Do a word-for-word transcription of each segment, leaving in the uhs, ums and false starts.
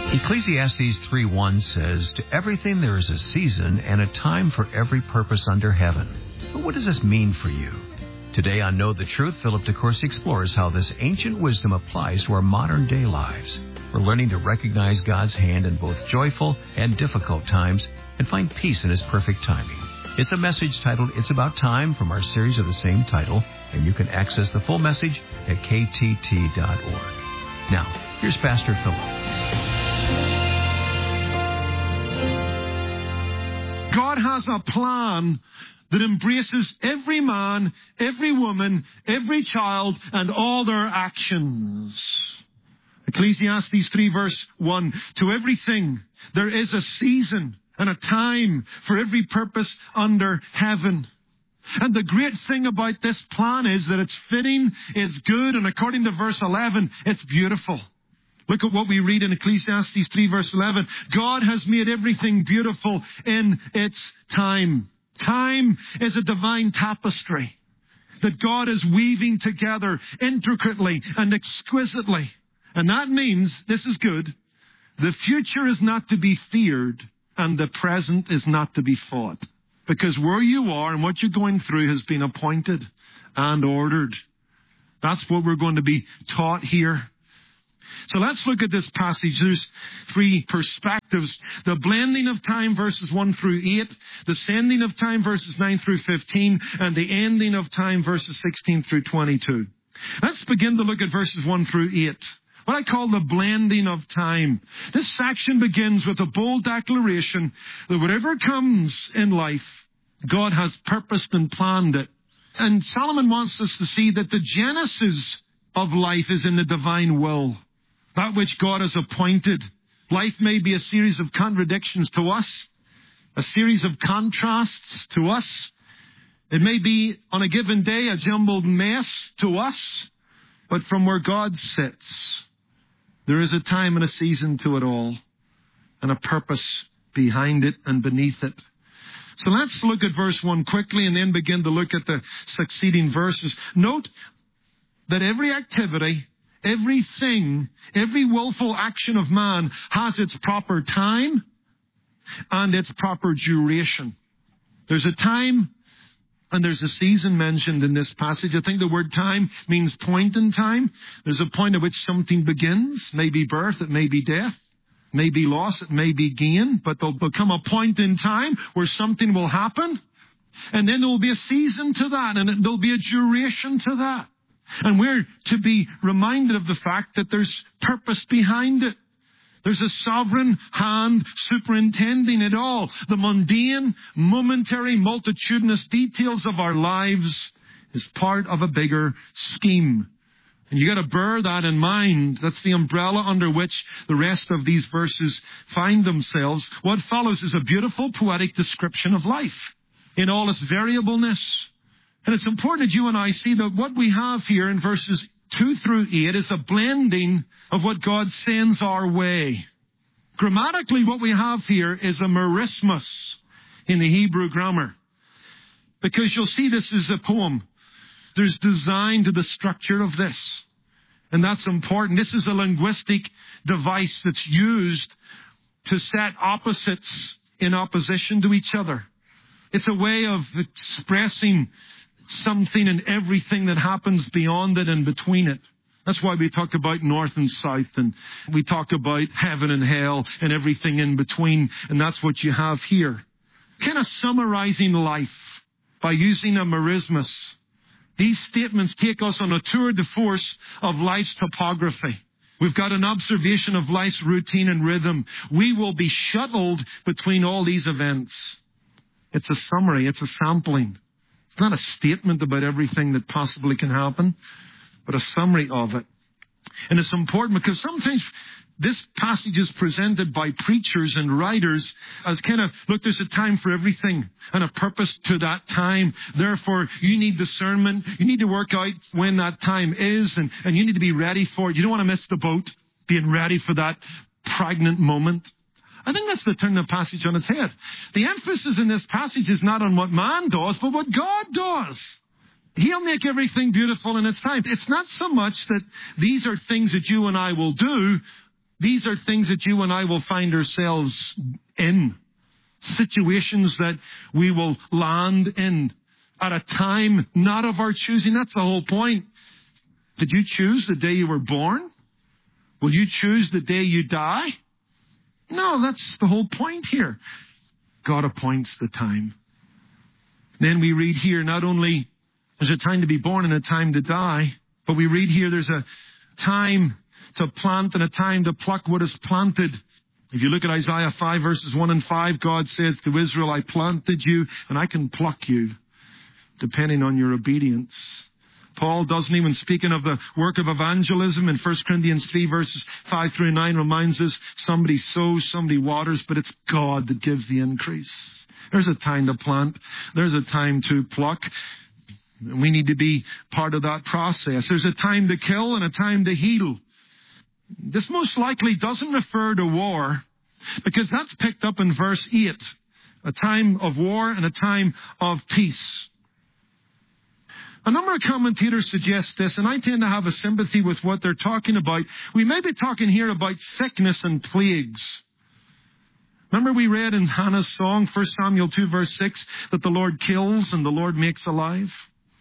Ecclesiastes three one says, "To everything there is a season and a time for every purpose under heaven." But what does this mean for you? Today on Know the Truth, Philip DeCourcy explores how this ancient wisdom applies to our modern-day lives. We're learning to recognize God's hand in both joyful and difficult times and find peace in His perfect timing. It's a message titled, "It's About Time," from our series of the same title, and you can access the full message at k t t dot org. Now, here's Pastor Philip. God has a plan that embraces every man, every woman, every child, and all their actions. Ecclesiastes three verse one, "To everything there is a season and a time for every purpose under heaven." And the great thing about this plan is that it's fitting, it's good, and according to verse eleven, it's beautiful. Look at what we read in Ecclesiastes three verse eleven. God has made everything beautiful in its time. Time is a divine tapestry that God is weaving together intricately and exquisitely. And that means, this is good, the future is not to be feared and the present is not to be fought. Because where you are and what you're going through has been appointed and ordered. That's what we're going to be taught here. So let's look at this passage. There's three perspectives. The blending of time, verses one through eight. The sending of time, verses nine through fifteen. And the ending of time, verses sixteen through twenty-two. Let's begin to look at verses one through eight. What I call the blending of time. This section begins with a bold declaration that whatever comes in life, God has purposed and planned it. And Solomon wants us to see that the genesis of life is in the divine will. That which God has appointed. Life may be a series of contradictions to us, a series of contrasts to us. It may be, on a given day, a jumbled mess to us. But from where God sits, there is a time and a season to it all, and a purpose behind it and beneath it. So let's look at verse one quickly and then begin to look at the succeeding verses. Note that every activity, everything, every willful action of man has its proper time and its proper duration. There's a time and there's a season mentioned in this passage. I think the word time means point in time. There's a point at which something begins. Maybe birth, it may be death. May be loss, it may be gain. But there'll become a point in time where something will happen. And then there will be a season to that. And there'll be a duration to that. And we're to be reminded of the fact that there's purpose behind it. There's a sovereign hand superintending it all. The mundane, momentary, multitudinous details of our lives is part of a bigger scheme. And you got to bear that in mind. That's the umbrella under which the rest of these verses find themselves. What follows is a beautiful poetic description of life in all its variableness. And it's important that you and I see that what we have here in verses two through eight is a blending of what God sends our way. Grammatically, what we have here is a merismus in the Hebrew grammar. Because you'll see this is a poem. There's design to the structure of this. And that's important. This is a linguistic device that's used to set opposites in opposition to each other. It's a way of expressing something and everything that happens beyond it and between it. That's why we talk about north and south, and we talk about heaven and hell and everything in between, and that's what you have here. Kind of summarizing life by using a merismus. These statements take us on a tour de force of life's topography. We've got an observation of life's routine and rhythm. We will be shuttled between all these events. It's a summary, it's a sampling. It's not a statement about everything that possibly can happen, but a summary of it. And it's important because sometimes this passage is presented by preachers and writers as kind of, look, there's a time for everything and a purpose to that time. Therefore, you need discernment. You need to work out when that time is, and, and you need to be ready for it. You don't want to miss the boat, being ready for that pregnant moment. I think that's to turn the passage on its head. The emphasis in this passage is not on what man does, but what God does. He'll make everything beautiful in its time. It's not so much that these are things that you and I will do, These are things that you and I will find ourselves in. Situations that we will land in at a time not of our choosing. That's the whole point. Did you choose the day you were born? Will you choose the day you die? No, that's the whole point here. God appoints the time. Then we read here, not only there's a time to be born and a time to die, but we read here there's a time to plant and a time to pluck what is planted. If you look at Isaiah five verses one and five, God says to Israel, I planted you and I can pluck you, depending on your obedience. Paul doesn't even, speaking of the work of evangelism in First Corinthians three verses five through nine, reminds us somebody sows, somebody waters, but it's God that gives the increase. There's a time to plant. There's a time to pluck. We need to be part of that process. There's a time to kill and a time to heal. This most likely doesn't refer to war, because that's picked up in verse eight. A time of war and a time of peace. A number of commentators suggest this, and I tend to have a sympathy with what they're talking about. We may be talking here about sickness and plagues. Remember we read in Hannah's song, First Samuel two verse six, that the Lord kills and the Lord makes alive.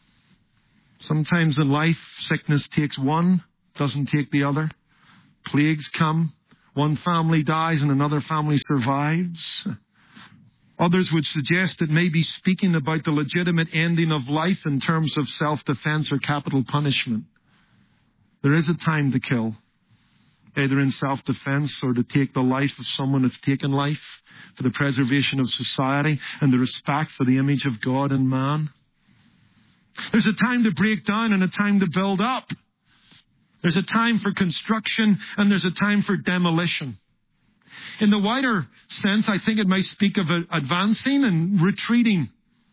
Sometimes in life, sickness takes one, doesn't take the other. Plagues come, one family dies and another family survives. Others would suggest it may be speaking about the legitimate ending of life in terms of self-defense or capital punishment. There is a time to kill, either in self-defense or to take the life of someone that's taken life for the preservation of society and the respect for the image of God and man. There's a time to break down and a time to build up. There's a time for construction and there's a time for demolition. In the wider sense, I think it might speak of advancing and retreating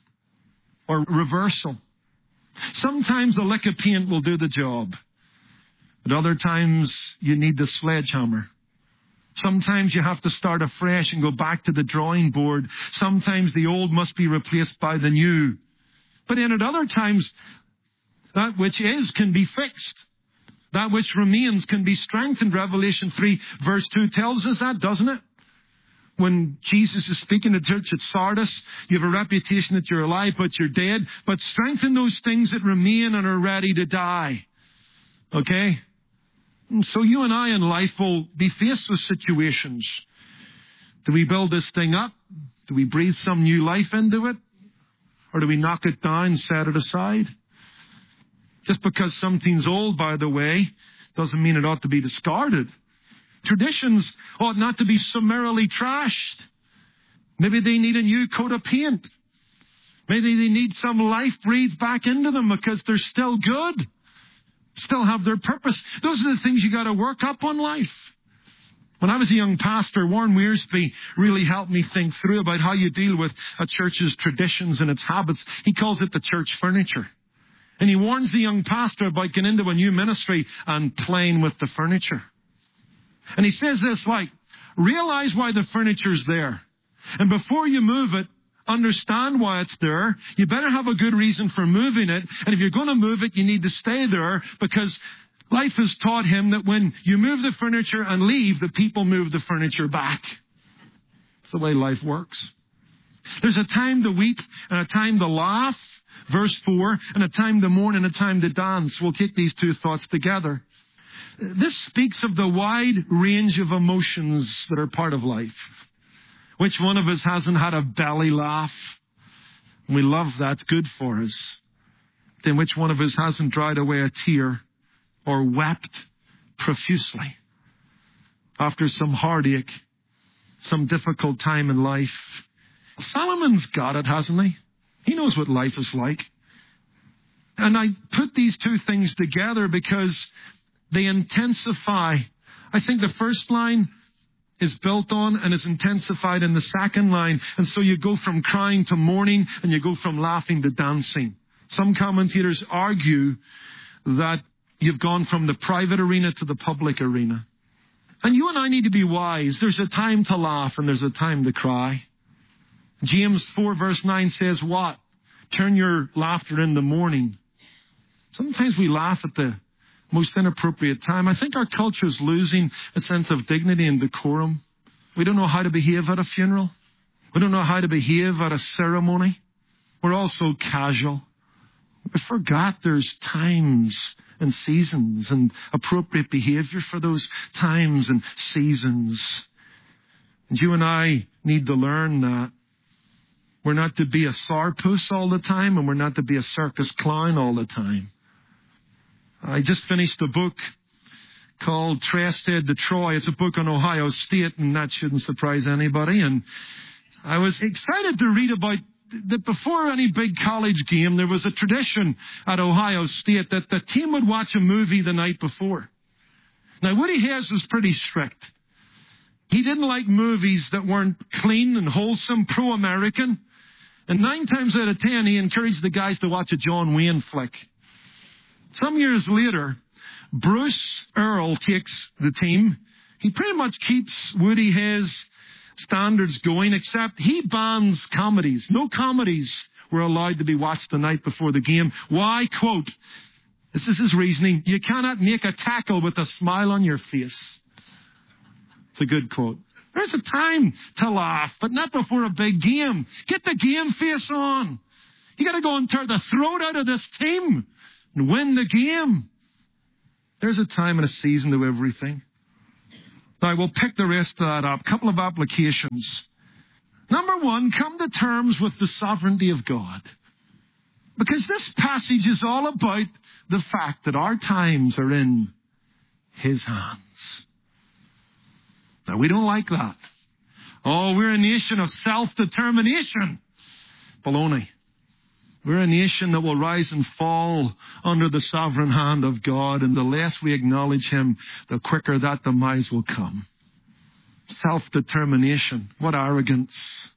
or reversal. Sometimes a lick of paint will do the job. But other times you need the sledgehammer. Sometimes you have to start afresh and go back to the drawing board. Sometimes the old must be replaced by the new. But in at other times, that which is can be fixed. That which remains can be strengthened. Revelation three verse two tells us that, doesn't it? When Jesus is speaking to the church at Sardis, you have a reputation that you're alive, but you're dead. But strengthen those things that remain and are ready to die. Okay? And so you and I in life will be faced with situations. Do we build this thing up? Do we breathe some new life into it? Or do we knock it down, set it aside? Just because something's old, by the way, doesn't mean it ought to be discarded. Traditions ought not to be summarily trashed. Maybe they need a new coat of paint. Maybe they need some life breathed back into them because they're still good. Still have their purpose. Those are the things you got to work up on life. When I was a young pastor, Warren Wiersbe really helped me think through about how you deal with a church's traditions and its habits. He calls it the church furniture. And he warns the young pastor about getting into a new ministry and playing with the furniture. And he says this, like, realize why the furniture's there. And before you move it, understand why it's there. You better have a good reason for moving it. And if you're going to move it, you need to stay there, because life has taught him that when you move the furniture and leave, the people move the furniture back. It's the way life works. There's a time to weep and a time to laugh. Verse four, and a time to mourn and a time to dance. We'll take these two thoughts together. This speaks of the wide range of emotions that are part of life. Which one of us hasn't had a belly laugh? We love that. It's good for us. Then which one of us hasn't dried away a tear or wept profusely after some heartache, some difficult time in life? Solomon's got it, hasn't he? He knows what life is like. And I put these two things together because they intensify. I think the first line is built on and is intensified in the second line. And so you go from crying to mourning and you go from laughing to dancing. Some commentators argue that you've gone from the private arena to the public arena. And you and I need to be wise. There's a time to laugh and there's a time to cry. James four verse nine says what? Turn your laughter into mourning. Sometimes we laugh at the most inappropriate time. I think our culture is losing a sense of dignity and decorum. We don't know how to behave at a funeral. We don't know how to behave at a ceremony. We're all so casual. We forgot there's times and seasons and appropriate behavior for those times and seasons. And you and I need to learn that. We're not to be a sourpuss all the time, and we're not to be a circus clown all the time. I just finished a book called Trusted to Troy. It's a book on Ohio State, and that shouldn't surprise anybody. And I was excited to read about that before any big college game, there was a tradition at Ohio State that the team would watch a movie the night before. Now, Woody Hayes was pretty strict. He didn't like movies that weren't clean and wholesome, pro-American. And nine times out of ten, he encouraged the guys to watch a John Wayne flick. Some years later, Bruce Earl takes the team. He pretty much keeps Woody Hayes' standards going, except he bans comedies. No comedies were allowed to be watched the night before the game. Why? Quote, this is his reasoning, you cannot make a tackle with a smile on your face. It's a good quote. There's a time to laugh, but not before a big game. Get the game face on. You got to go and tear the throat out of this team and win the game. There's a time and a season to everything. Now, we'll pick the rest of that up. A couple of applications. Number one, come to terms with the sovereignty of God. Because this passage is all about the fact that our times are in His hands. Now, we don't like that. Oh, we're a nation of self-determination. Baloney. We're a nation that will rise and fall under the sovereign hand of God, and the less we acknowledge Him, the quicker that demise will come. Self-determination. What arrogance.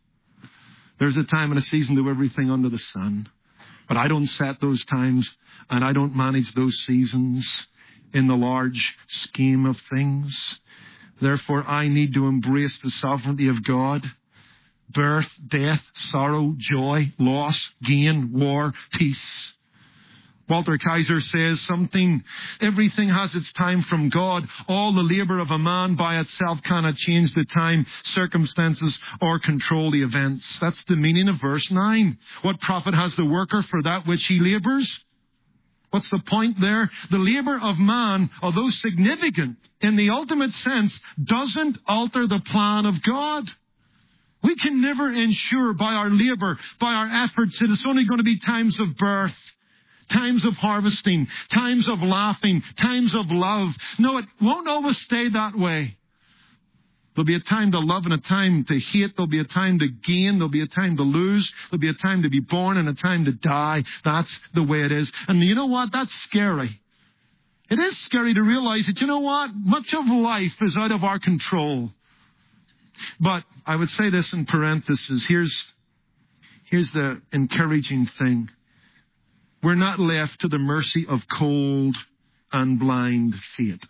There's a time and a season to everything under the sun. But I don't set those times, and I don't manage those seasons in the large scheme of things. Therefore, I need to embrace the sovereignty of God. Birth, death, sorrow, joy, loss, gain, war, peace. Walter Kaiser says something, everything has its time from God. All the labor of a man by itself cannot change the time, circumstances, or control the events. That's the meaning of verse nine. What profit has the worker for that which he labors? What's the point there? The labor of man, although significant in the ultimate sense, doesn't alter the plan of God. We can never ensure by our labor, by our efforts, that it's only going to be times of birth, times of harvesting, times of laughing, times of love. No, it won't always stay that way. There'll be a time to love and a time to hate. There'll be a time to gain. There'll be a time to lose. There'll be a time to be born and a time to die. That's the way it is. And you know what? That's scary. It is scary to realize that, you know what? Much of life is out of our control. But I would say this in parentheses. Here's, here's the encouraging thing. We're not left to the mercy of cold and blind fate.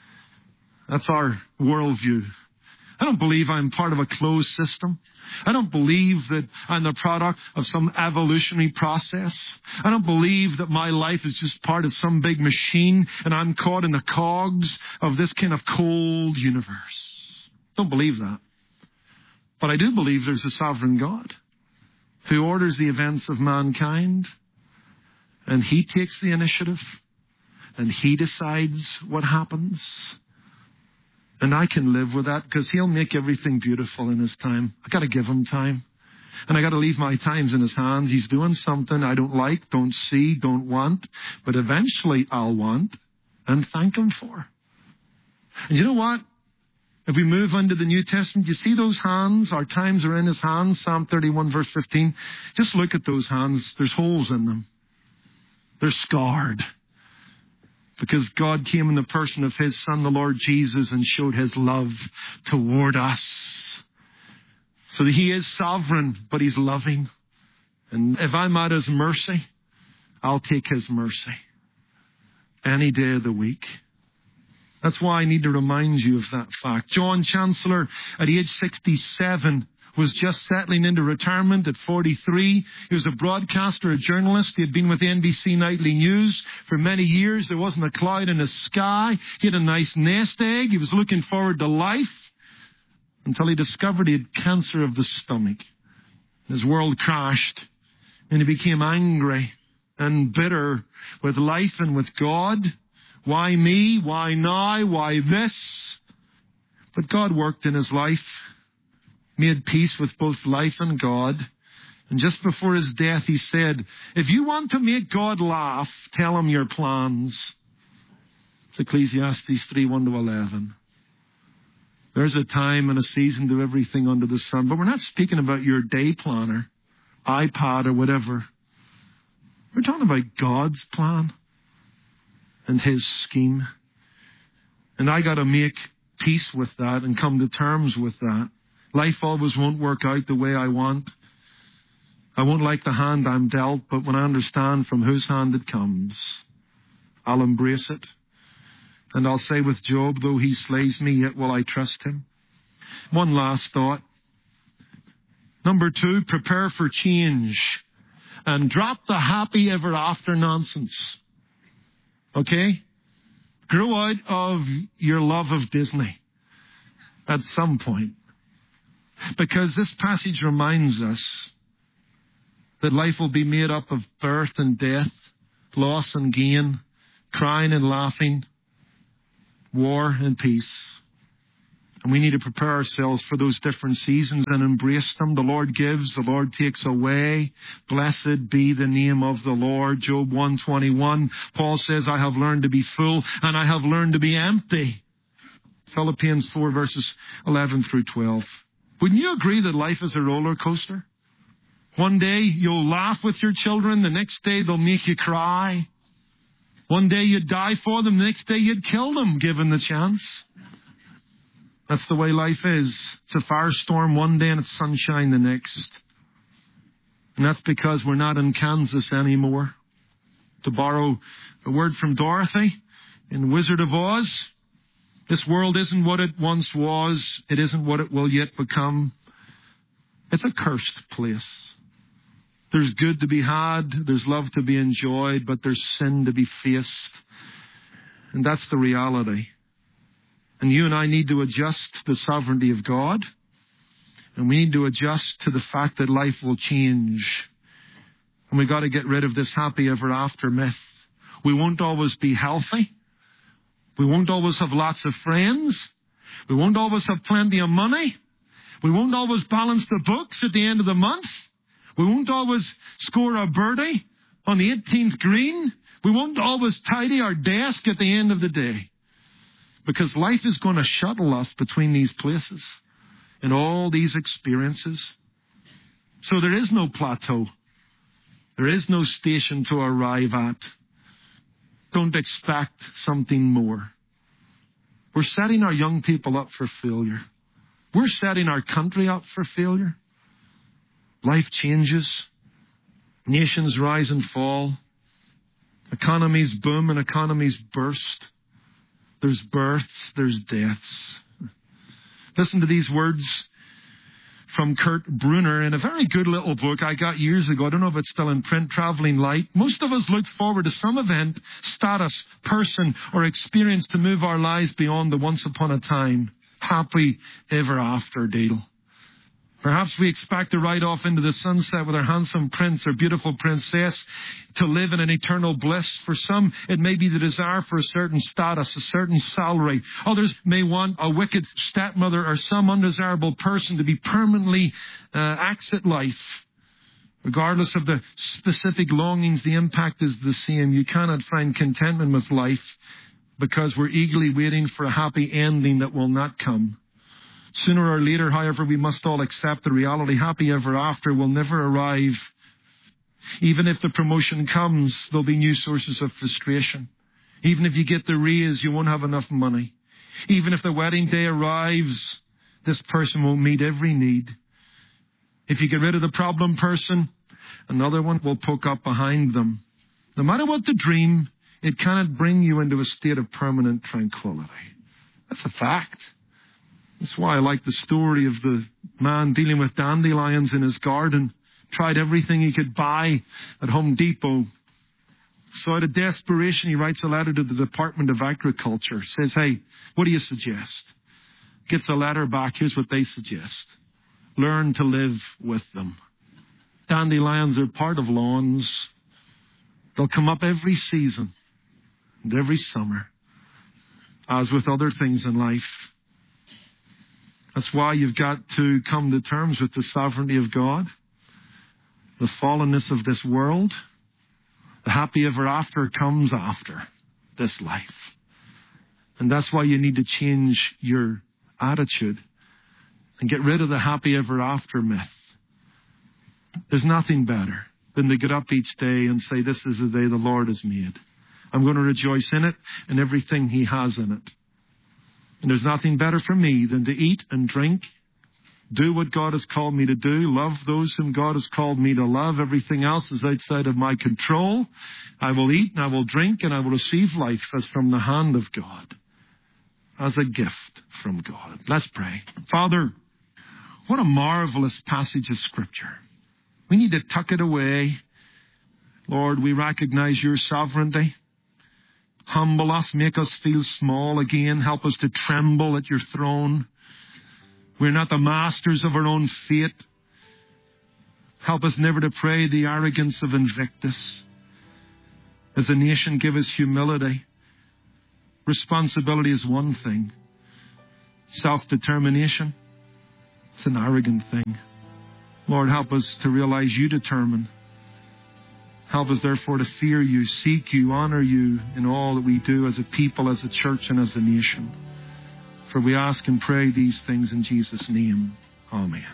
That's our worldview. I don't believe I'm part of a closed system. I don't believe that I'm the product of some evolutionary process. I don't believe that my life is just part of some big machine and I'm caught in the cogs of this kind of cold universe. Don't believe that. But I do believe there's a sovereign God who orders the events of mankind, and He takes the initiative and He decides what happens. And I can live with that because He'll make everything beautiful in His time. I got to give Him time. And I got to leave my times in His hands. He's doing something I don't like, don't see, don't want. But eventually I'll want and thank Him for. And you know what? If we move into the New Testament, you see those hands? Our times are in His hands. Psalm thirty-one verse fifteen. Just look at those hands. There's holes in them. They're scarred. Because God came in the person of His Son, the Lord Jesus, and showed His love toward us. So that He is sovereign, but He's loving. And if I'm at His mercy, I'll take His mercy any day of the week. That's why I need to remind you of that fact. John Chancellor, at age sixty-seven, was just settling into retirement at forty-three. He was a broadcaster, a journalist. He had been with N B C Nightly News for many years. There wasn't a cloud in his sky. He had a nice nest egg. He was looking forward to life until he discovered he had cancer of the stomach. His world crashed, and he became angry and bitter with life and with God. Why me? Why now? Why this? But God worked in his life, made peace with both life and God. And just before his death, he said, if you want to make God laugh, tell him your plans. It's Ecclesiastes three, one to eleven. There's a time and a season to everything under the sun. But we're not speaking about your day planner, iPad, or whatever. We're talking about God's plan and his scheme. And I got to make peace with that and come to terms with that. Life always won't work out the way I want. I won't like the hand I'm dealt, but when I understand from whose hand it comes, I'll embrace it. And I'll say with Job, though he slays me, yet will I trust him. One last thought. Number two, prepare for change and drop the happy ever after nonsense. Okay? Grow out of your love of Disney at some point. Because this passage reminds us that life will be made up of birth and death, loss and gain, crying and laughing, war and peace. And we need to prepare ourselves for those different seasons and embrace them. The Lord gives, the Lord takes away. Blessed be the name of the Lord. Job one twenty-one, Paul says, I have learned to be full and I have learned to be empty. Philippians four verses eleven through twelve. Wouldn't you agree that life is a roller coaster? One day you'll laugh with your children. The next day they'll make you cry. One day you'd die for them. The next day you'd kill them, given the chance. That's the way life is. It's a firestorm one day and it's sunshine the next. And that's because we're not in Kansas anymore. To borrow a word from Dorothy in Wizard of Oz, this world isn't what it once was. It isn't what it will yet become. It's a cursed place. There's good to be had. There's love to be enjoyed, but there's sin to be faced. And that's the reality. And you and I need to adjust to the sovereignty of God. And we need to adjust to the fact that life will change. And we've got to get rid of this happy ever after myth. We won't always be healthy. We won't always have lots of friends. We won't always have plenty of money. We won't always balance the books at the end of the month. We won't always score a birdie on the eighteenth green. We won't always tidy our desk at the end of the day. Because life is going to shuttle us between these places and all these experiences. So there is no plateau. There is no station to arrive at. Don't expect something more. We're setting our young people up for failure. We're setting our country up for failure. Life changes. Nations rise and fall. Economies boom and economies burst. There's births, there's deaths. Listen to these words from Kurt Brunner in a very good little book I got years ago. I don't know if it's still in print, Traveling Light. Most of us look forward to some event, status, person, or experience to move our lives beyond the once upon a time, happy ever after deal. Perhaps we expect to ride off into the sunset with our handsome prince or beautiful princess to live in an eternal bliss. For some, it may be the desire for a certain status, a certain salary. Others may want a wicked stepmother or some undesirable person to be permanently uh, exit life. Regardless of the specific longings, the impact is the same. You cannot find contentment with life because we're eagerly waiting for a happy ending that will not come. Sooner or later, however, we must all accept the reality. Happy ever after will never arrive. Even if the promotion comes, there'll be new sources of frustration. Even if you get the raise, you won't have enough money. Even if the wedding day arrives, this person won't meet every need. If you get rid of the problem person, another one will poke up behind them. No matter what the dream, it cannot bring you into a state of permanent tranquility. That's a fact. That's why I like the story of the man dealing with dandelions in his garden. Tried everything he could buy at Home Depot. So out of desperation, he writes a letter to the Department of Agriculture. Says, hey, what do you suggest? Gets a letter back. Here's what they suggest. Learn to live with them. Dandelions are part of lawns. They'll come up every season and every summer, as with other things in life. That's why you've got to come to terms with the sovereignty of God, the fallenness of this world. The happy ever after comes after this life. And that's why you need to change your attitude and get rid of the happy ever after myth. There's nothing better than to get up each day and say, this is the day the Lord has made. I'm going to rejoice in it and everything He has in it. And there's nothing better for me than to eat and drink, do what God has called me to do, love those whom God has called me to love. Everything else is outside of my control. I will eat and I will drink and I will receive life as from the hand of God, as a gift from God. Let's pray. Father, what a marvelous passage of Scripture. We need to tuck it away. Lord, we recognize Your sovereignty. Humble us, make us feel small again. Help us to tremble at Your throne. We're not the masters of our own fate. Help us never to pray the arrogance of Invictus. As a nation, give us humility. Responsibility is one thing. Self-determination, it's an arrogant thing. Lord, help us to realize You determine. Help us, therefore, to fear You, seek You, honor You in all that we do as a people, as a church, and as a nation. For we ask and pray these things in Jesus' name. Amen.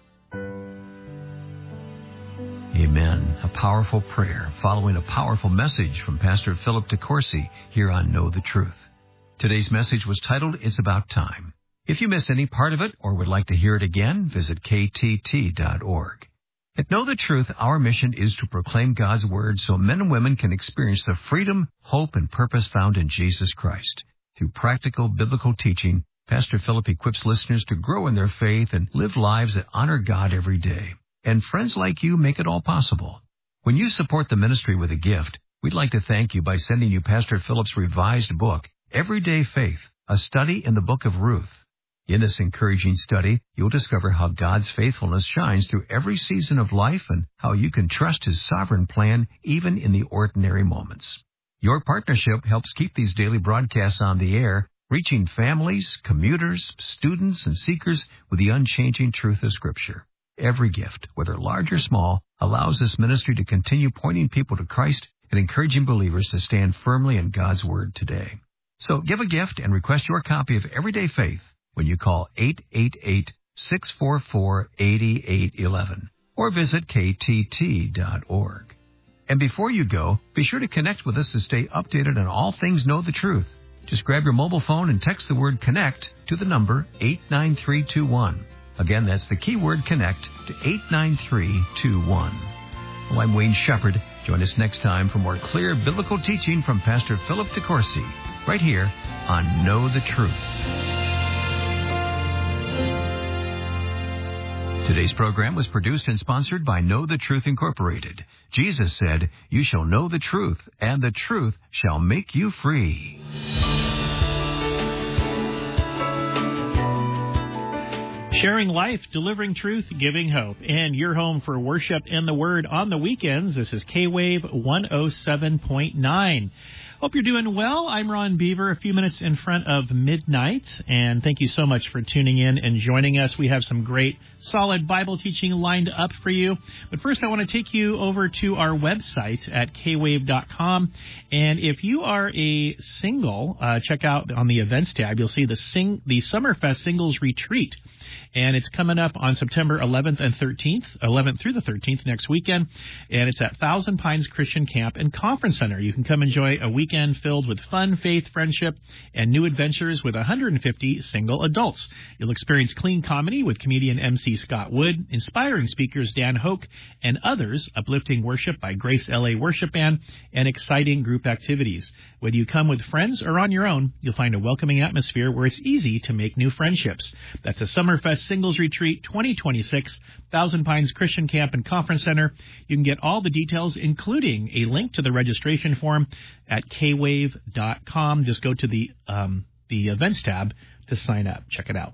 Amen. A powerful prayer following a powerful message from Pastor Philip DeCourcy here on Know the Truth. Today's message was titled, It's About Time. If you missed any part of it or would like to hear it again, visit K T T dot org. At Know the Truth, our mission is to proclaim God's Word so men and women can experience the freedom, hope, and purpose found in Jesus Christ. Through practical biblical teaching, Pastor Philip equips listeners to grow in their faith and live lives that honor God every day. And friends like you make it all possible. When you support the ministry with a gift, we'd like to thank you by sending you Pastor Philip's revised book, Everyday Faith, a study in the book of Ruth. In this encouraging study, you'll discover how God's faithfulness shines through every season of life and how you can trust His sovereign plan even in the ordinary moments. Your partnership helps keep these daily broadcasts on the air, reaching families, commuters, students, and seekers with the unchanging truth of Scripture. Every gift, whether large or small, allows this ministry to continue pointing people to Christ and encouraging believers to stand firmly in God's Word today. So give a gift and request your copy of Everyday Faith when you call eight eight eight, six four four, eight eight one one or visit K T T dot org. And before you go, be sure to connect with us to stay updated on all things Know the Truth. Just grab your mobile phone and text the word CONNECT to the number eight nine three two one. Again, that's the keyword CONNECT to eight nine three two one. Well, I'm Wayne Shepherd. Join us next time for more clear biblical teaching from Pastor Philip DeCourcy, right here on Know the Truth. Today's program was produced and sponsored by Know the Truth Incorporated. Jesus said, "You shall know the truth, and the truth shall make you free." Sharing life, delivering truth, giving hope. And you're home for worship and the Word on the weekends. This is K-Wave one oh seven point nine. Hope you're doing well. I'm Ron Beaver, a few minutes in front of midnight. And thank you so much for tuning in and joining us. We have some great, solid Bible teaching lined up for you. But first, I want to take you over to our website at K wave dot com. And if you are a single, uh, check out on the events tab. You'll see the sing the Summerfest Singles Retreat. And it's coming up on September eleventh and thirteenth, eleventh through the thirteenth next weekend. And it's at Thousand Pines Christian Camp and Conference Center. You can come enjoy a weekend weekend filled with fun, faith, friendship, and new adventures with one hundred fifty single adults. You'll experience clean comedy with comedian M C Scott Wood, inspiring speakers Dan Hoke, and others, uplifting worship by Grace L A Worship Band, and exciting group activities. Whether you come with friends or on your own, you'll find a welcoming atmosphere where it's easy to make new friendships. That's a Summerfest Singles Retreat twenty twenty-six, Thousand Pines Christian Camp and Conference Center. You can get all the details, including a link to the registration form at k wave dot com. Just go to the um, the events tab to sign up. Check it out.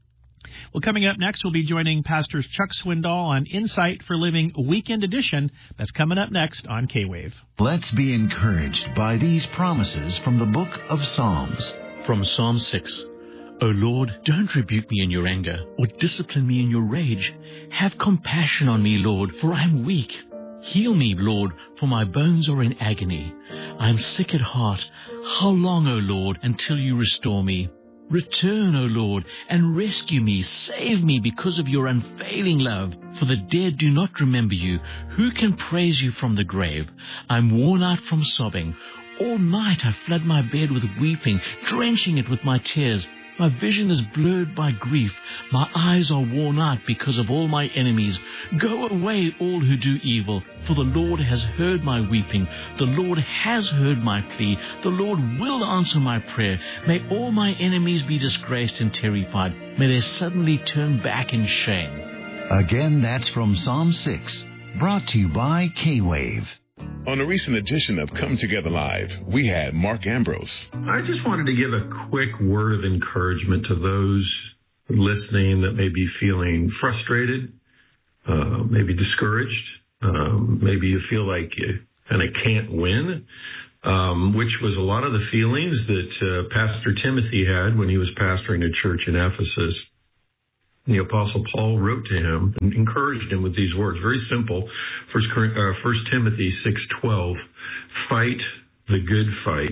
Well, coming up next, we'll be joining Pastors Chuck Swindoll on Insight for Living Weekend Edition. That's coming up next on K-Wave. Let's be encouraged by these promises from the book of Psalms. From Psalm six. O Lord, don't rebuke me in your anger, or discipline me in your rage. Have compassion on me, Lord, for I am weak. Heal me, Lord, for my bones are in agony. I am sick at heart. How long, O Lord, until you restore me? Return, O Lord, and rescue me. Save me because of your unfailing love. For the dead do not remember you. Who can praise you from the grave? I'm worn out from sobbing. All night I flood my bed with weeping, drenching it with my tears. My vision is blurred by grief. My eyes are worn out because of all my enemies. Go away, all who do evil, for the Lord has heard my weeping. The Lord has heard my plea. The Lord will answer my prayer. May all my enemies be disgraced and terrified. May they suddenly turn back in shame. Again, that's from Psalm six, brought to you by K-Wave. On a recent edition of Come Together Live, we had Mark Ambrose. I just wanted to give a quick word of encouragement to those listening that may be feeling frustrated, uh, maybe discouraged. Um, maybe you feel like you kind of can't win, um, which was a lot of the feelings that uh, Pastor Timothy had when he was pastoring a church in Ephesus. The Apostle Paul wrote to him and encouraged him with these words, very simple. First, uh, First Timothy six twelve, fight the good fight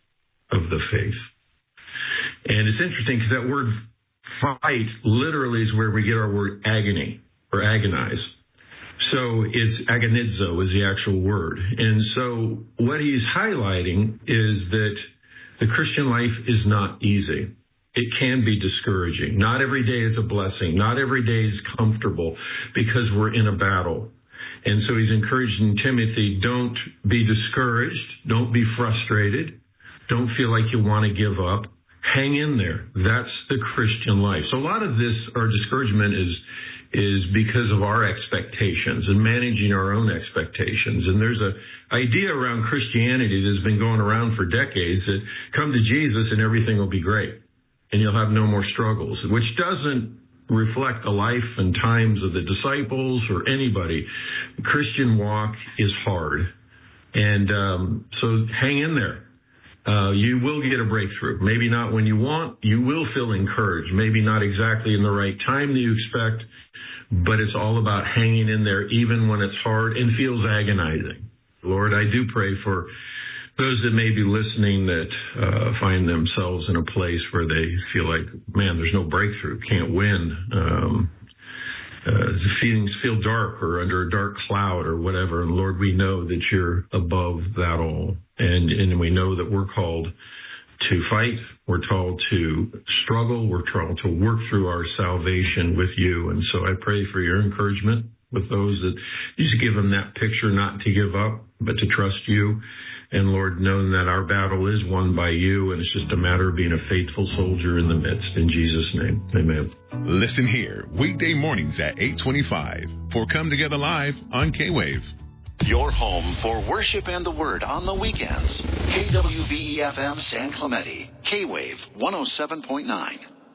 of the faith. And it's interesting because that word fight literally is where we get our word agony or agonize. So it's agonizo is the actual word. And so what he's highlighting is that the Christian life is not easy. It can be discouraging. Not every day is a blessing. Not every day is comfortable because we're in a battle. And so he's encouraging Timothy, don't be discouraged. Don't be frustrated. Don't feel like you want to give up. Hang in there. That's the Christian life. So a lot of this, our discouragement is, is because of our expectations and managing our own expectations. And there's a idea around Christianity that's been going around for decades that come to Jesus and everything will be great. And you'll have no more struggles, which doesn't reflect the life and times of the disciples or anybody. The Christian walk is hard. And um, so hang in there. Uh, you will get a breakthrough. Maybe not when you want. You will feel encouraged. Maybe not exactly in the right time that you expect. But it's all about hanging in there even when it's hard and feels agonizing. Lord, I do pray for those that may be listening that uh, find themselves in a place where they feel like, man, there's no breakthrough, can't win. Um, uh, feelings feel dark or under a dark cloud or whatever. And Lord, we know that you're above that all. And, and we know that we're called to fight. We're told to struggle. We're told to work through our salvation with you. And so I pray for your encouragement with those that you just give them that picture, not to give up, but to trust you. And Lord, knowing that our battle is won by you, and it's just a matter of being a faithful soldier in the midst. In Jesus' name, amen. Listen here, weekday mornings at eight twenty-five for Come Together Live on K-Wave. Your home for worship and the word on the weekends. K W B E F M San Clemente, K-Wave one oh seven point nine.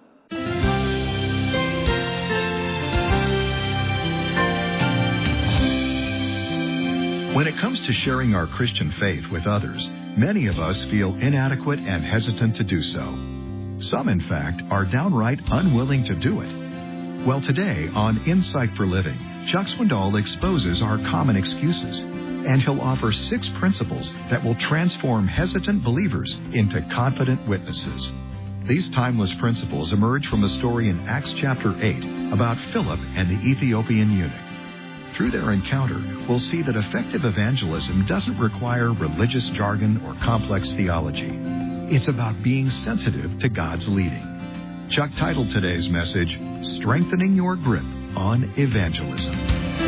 When it comes to sharing our Christian faith with others, many of us feel inadequate and hesitant to do so. Some, in fact, are downright unwilling to do it. Well, today on Insight for Living, Chuck Swindoll exposes our common excuses, and he'll offer six principles that will transform hesitant believers into confident witnesses. These timeless principles emerge from a story in Acts chapter eight about Philip and the Ethiopian eunuch. through their encounter, will see that effective evangelism doesn't require religious jargon or complex theology. It's about being sensitive to God's leading. Chuck titled today's message, Strengthening Your Grip on Evangelism.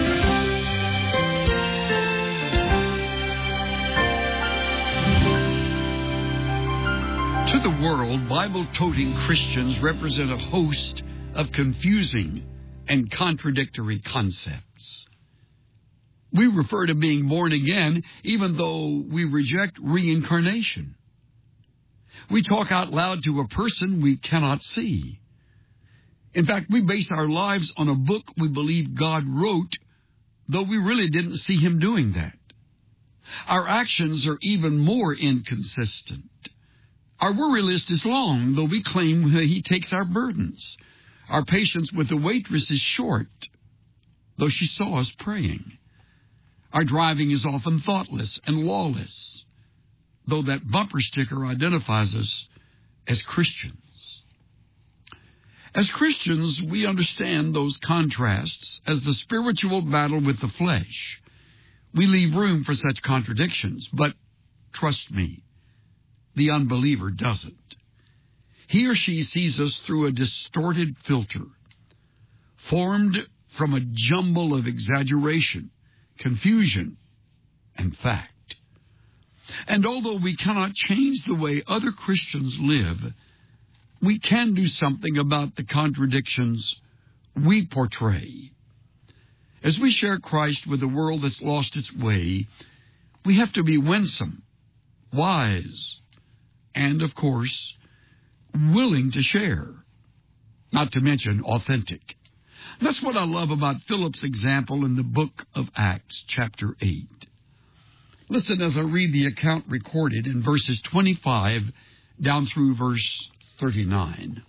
To the world, Bible-toting Christians represent a host of confusing and contradictory concepts. We refer to being born again even though we reject reincarnation. We talk out loud to a person we cannot see. In fact, we base our lives on a book we believe God wrote, though we really didn't see him doing that. Our actions are even more inconsistent. Our worry list is long, though we claim he takes our burdens. Our patience with the waitress is short, though she saw us praying. Our driving is often thoughtless and lawless, though that bumper sticker identifies us as Christians. As Christians, we understand those contrasts as the spiritual battle with the flesh. We leave room for such contradictions, but trust me, the unbeliever doesn't. He or she sees us through a distorted filter, formed from a jumble of exaggeration, confusion, and fact. And although we cannot change the way other Christians live, we can do something about the contradictions we portray. As we share Christ with a world that's lost its way, we have to be winsome, wise, and, of course, willing to share, not to mention authentic. That's what I love about Philip's example in the book of Acts, chapter eight. Listen as I read the account recorded in verses twenty-five down through verse thirty-nine.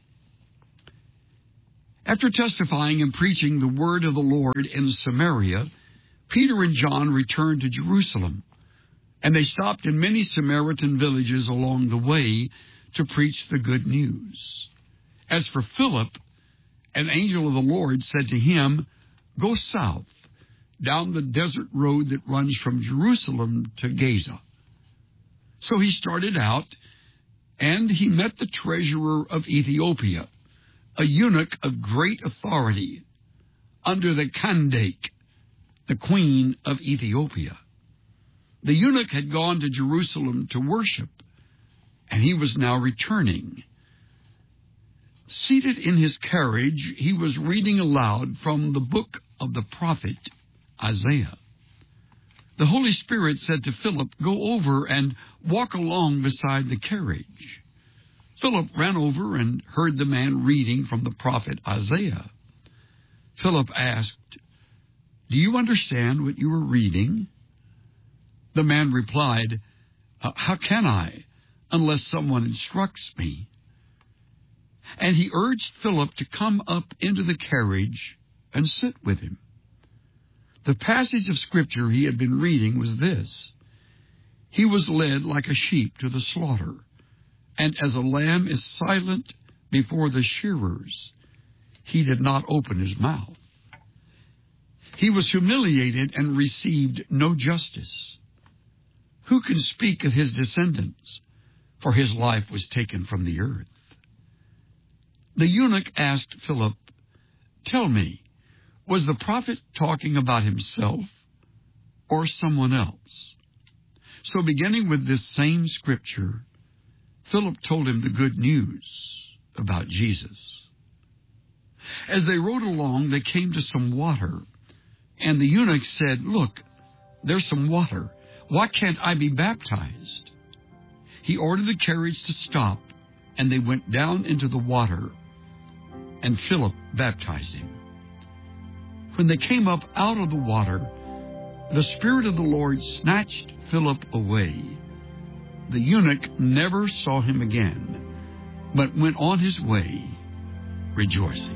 After testifying and preaching the word of the Lord in Samaria, Peter and John returned to Jerusalem, and they stopped in many Samaritan villages along the way to preach the good news. As for Philip, an angel of the Lord said to him, "Go south, down the desert road that runs from Jerusalem to Gaza." So he started out, and he met the treasurer of Ethiopia, a eunuch of great authority, under the Kandake, the queen of Ethiopia. The eunuch had gone to Jerusalem to worship, and he was now returning. Seated in his carriage, he was reading aloud from the book of the prophet Isaiah. The Holy Spirit said to Philip, "Go over and walk along beside the carriage." Philip ran over and heard the man reading from the prophet Isaiah. Philip asked, "Do you understand what you are reading?" The man replied, "How can I, unless someone instructs me?" And he urged Philip to come up into the carriage and sit with him. The passage of Scripture he had been reading was this: "He was led like a sheep to the slaughter, and as a lamb is silent before the shearers, he did not open his mouth. He was humiliated and received no justice. Who can speak of his descendants? For his life was taken from the earth." The eunuch asked Philip, "Tell me, was the prophet talking about himself or someone else?" So beginning with this same scripture, Philip told him the good news about Jesus. As they rode along, they came to some water, and the eunuch said, "Look, there's some water. Why can't I be baptized?" He ordered the carriage to stop, and they went down into the water, and Philip baptized him. When they came up out of the water, the Spirit of the Lord snatched Philip away. The eunuch never saw him again, but went on his way rejoicing.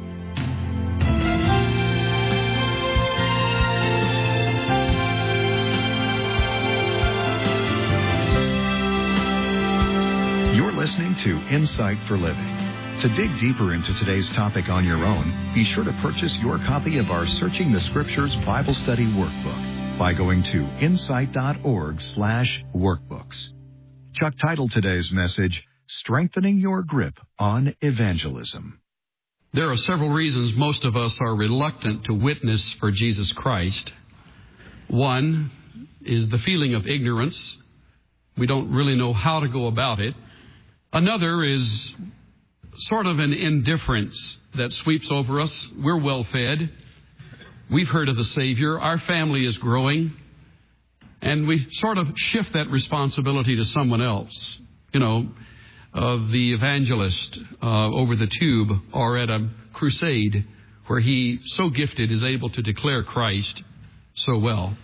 You're listening to Insight for Living. To dig deeper into today's topic on your own, be sure to purchase your copy of our Searching the Scriptures Bible Study Workbook by going to insight.org slash workbooks. Chuck titled today's message, Strengthening Your Grip on Evangelism. There are several reasons most of us are reluctant to witness for Jesus Christ. One is the feeling of ignorance. We don't really know how to go about it. Another is sort of an indifference that sweeps over us. We're well fed. We've heard of the Savior. Our family is growing. And we sort of shift that responsibility to someone else. You know, of the evangelist uh, over the tube or at a crusade where he, so gifted, is able to declare Christ so well.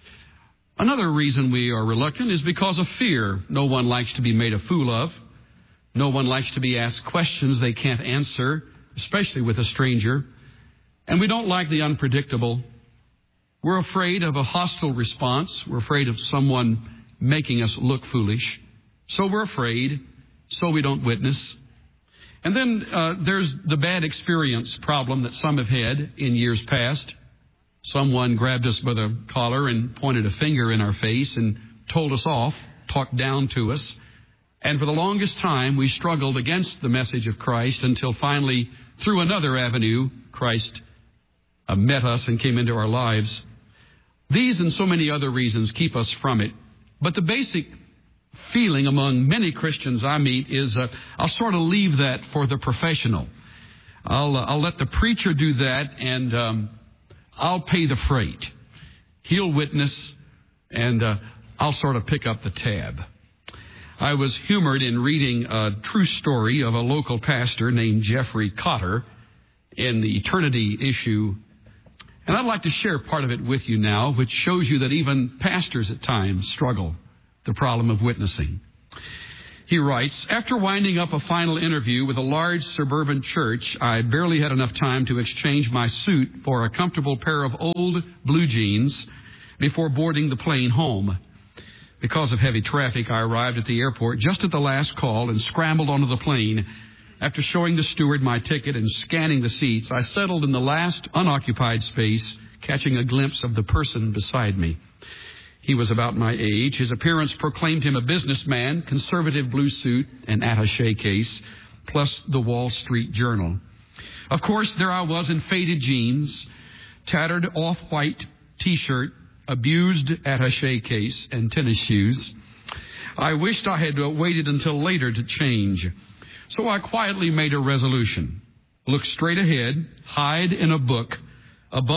Another reason we are reluctant is because of fear. No one likes to be made a fool of. No one likes to be asked questions they can't answer, especially with a stranger. And we don't like the unpredictable. We're afraid of a hostile response. We're afraid of someone making us look foolish. So we're afraid, so we don't witness. And then uh, there's the bad experience problem that some have had in years past. Someone grabbed us by the collar and pointed a finger in our face and told us off, talked down to us. And for the longest time, we struggled against the message of Christ until finally, through another avenue, Christ uh, met us and came into our lives. These and so many other reasons keep us from it. But the basic feeling among many Christians I meet is uh, I'll sort of leave that for the professional. I'll, uh, I'll let the preacher do that, and um, I'll pay the freight. He'll witness, and uh, I'll sort of pick up the tab. I was humored in reading a true story of a local pastor named Jeffrey Cotter in the Eternity issue. And I'd like to share part of it with you now, which shows you that even pastors at times struggle with the problem of witnessing. He writes, after winding up a final interview with a large suburban church, I barely had enough time to exchange my suit for a comfortable pair of old blue jeans before boarding the plane home. Because of heavy traffic, I arrived at the airport just at the last call and scrambled onto the plane. After showing the steward my ticket and scanning the seats, I settled in the last unoccupied space, catching a glimpse of the person beside me. He was about my age. His appearance proclaimed him a businessman, conservative blue suit and attaché case, plus the Wall Street Journal. Of course, there I was in faded jeans, tattered off-white T-shirt, abused attaché case, and tennis shoes. I wished I had waited until later to change. So I quietly made a resolution. Look straight ahead, hide in a book, above